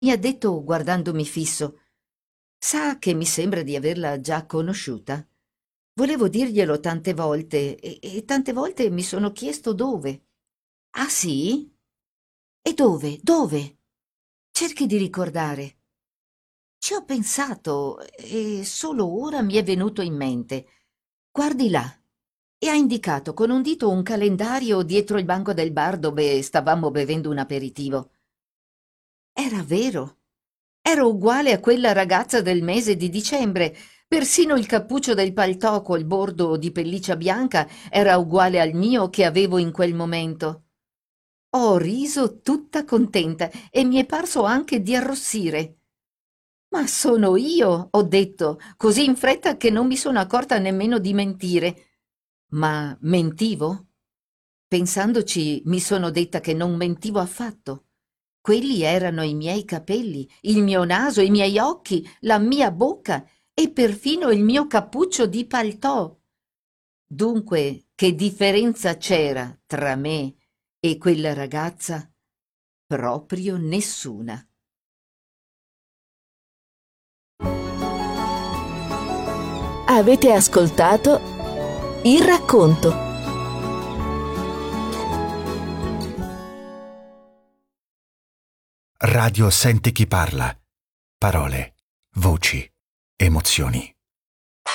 Mi ha detto guardandomi fisso: sa che mi sembra di averla già conosciuta? Volevo dirglielo tante volte e tante volte mi sono chiesto dove. Ah sì? E dove? Dove? Cerchi di ricordare. Ci ho pensato e solo ora mi è venuto in mente. Guardi là. E ha indicato con un dito un calendario dietro il banco del bar dove stavamo bevendo un aperitivo. Era vero. Ero uguale a quella ragazza del mese di dicembre. Persino il cappuccio del paltò col bordo di pelliccia bianca era uguale al mio che avevo in quel momento. Ho riso tutta contenta e mi è parso anche di arrossire. Ma sono io, ho detto, così in fretta che non mi sono accorta nemmeno di mentire. Ma mentivo? Pensandoci, mi sono detta che non mentivo affatto. Quelli erano i miei capelli, il mio naso, i miei occhi, la mia bocca e perfino il mio cappuccio di paltò. Dunque, che differenza c'era tra me e quella ragazza? Proprio nessuna. Avete ascoltato Il racconto. Radio Senti chi parla. Parole, voci, emozioni.